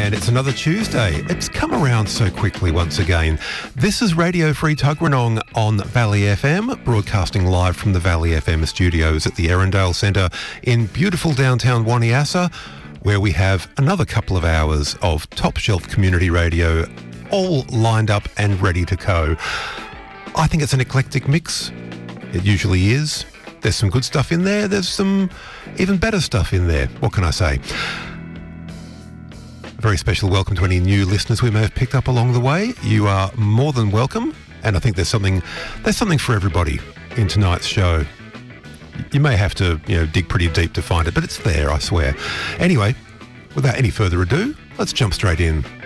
And it's another Tuesday. It's come around so quickly once again. This is Radio Free Tuggeranong on Valley FM, broadcasting live from the Valley FM studios at the Erindale Centre in beautiful downtown Waniassa, where we have another couple of hours of top shelf community radio, all lined up and ready to go. I think it's an eclectic mix. It usually is. There's some good stuff in there. There's some even better stuff in there. What can I say? A very special welcome to any new listeners we may have picked up along the way. You are more than welcome. And I think there's something for everybody in tonight's show. You may have to, dig pretty deep to find it, but it's there, I swear. Anyway, without any further ado, let's jump straight in.